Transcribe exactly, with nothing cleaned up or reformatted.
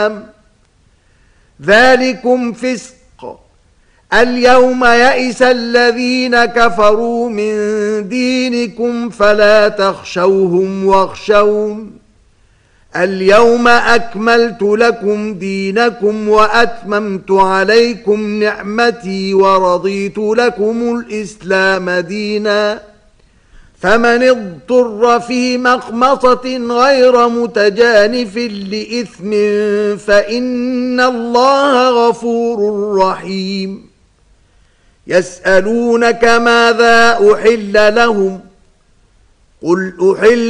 ذلكم فسق. اليوم يئس الذين كفروا من دينكم فلا تخشوهم واخشون اليوم أكملت لكم دينكم وأتممت عليكم نعمتي ورضيت لكم الإسلام دينا فمن اضطر في مخمصة غير متجانف لإثم فإن الله غفور رحيم. يسألونك ماذا أحل لهم قل أحل